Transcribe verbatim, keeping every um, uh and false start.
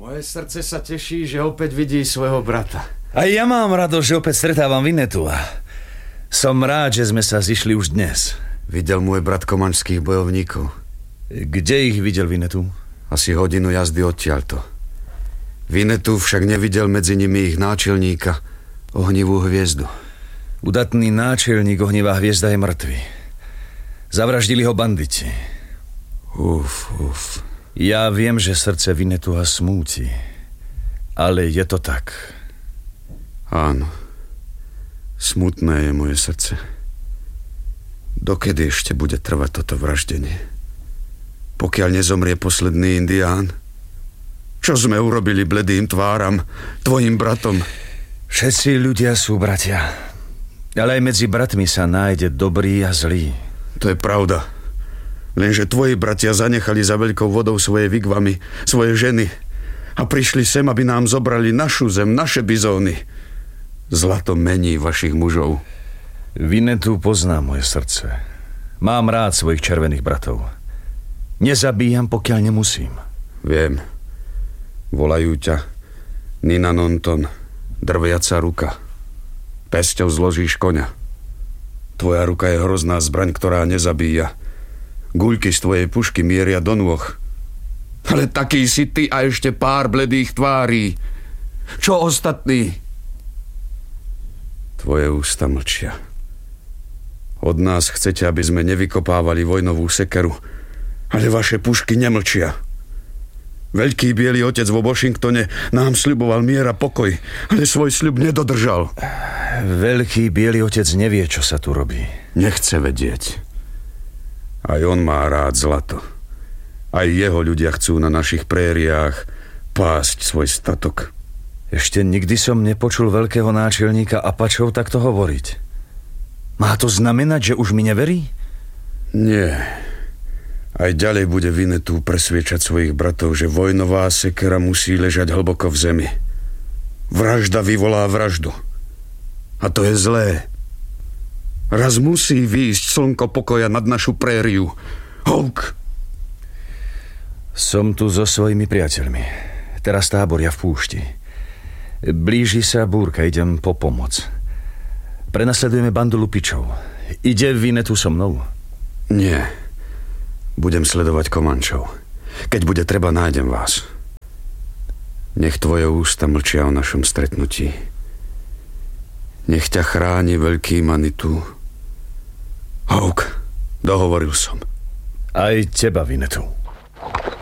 Moje srdce sa teší, že opäť vidí svojho brata. A ja mám radosť, že opäť stretávam Vinetua. Som rád, že sme sa zišli už dnes. Videl môj brat komančských bojovníkov. Kde ich videl Vinetu? Asi hodinu jazdy odtiaľto. Vinetu však nevidel medzi nimi ich náčelníka, ohnivú hviezdu. Udatný náčelník ohnivá hviezda je mŕtvy. Zavraždili ho banditi. Uf, uf. Ja viem, že srdce Vinetua smúti, ale je to tak. Áno. Smutné je moje srdce. Dokedy ešte bude trvať toto vraždenie? Pokiaľ nezomrie posledný indián? Čo sme urobili bledým tváram, tvojim bratom? Všetci ľudia sú bratia, ale aj medzi bratmi sa nájde dobrý a zlý. To je pravda. Lenže tvoji bratia zanechali za veľkou vodou svoje vigvamy, svoje ženy a prišli sem, aby nám zobrali našu zem, naše bizóny. Zlato mení vašich mužov. Vinetu pozná moje srdce. Mám rád svojich červených bratov. Nezabíjam, pokiaľ nemusím. Viem. Volajú ťa Nina Nonton, drviaca ruka. Pesťou zložíš koňa. Tvoja ruka je hrozná zbraň, ktorá nezabíja. Guľky z tvojej pušky mieria do nôh. Ale taký si ty a ešte pár bledých tvárí. Čo ostatní? Tvoje ústa mlčia. Od nás chcete, aby sme nevykopávali vojnovú sekeru, ale vaše pušky nemlčia. Veľký biely otec vo Washingtone nám sľuboval mier a pokoj, ale svoj sľub nedodržal. Veľký biely otec nevie, čo sa tu robí. Nechce vedieť. Aj on má rád zlato. Aj jeho ľudia chcú na našich prériách pásť svoj statok. Ešte nikdy som nepočul veľkého náčelníka Apačov takto hovoriť. Má to znamenať, že už mi neverí? Nie. Aj ďalej bude Vinetu presviečať svojich bratov, že vojnová sekera musí ležať hlboko v zemi. Vražda vyvolá vraždu. A to je zlé. Raz musí výjsť slnko pokoja nad našu prériu. Hulk! Som tu so svojimi priateľmi. Teraz táboria v púšti. Blíži sa búrka, idem po pomoc. Prenasledujeme bandu lupičov. Ide Vinetu so mnou? Nie. Budem sledovať Komančov. Keď bude treba, nájdem vás. Nech tvoje ústa mlčia o našom stretnutí. Nech ťa chráni veľký Manitu. Hawk, dohovoril som. Aj teba, Vinetu.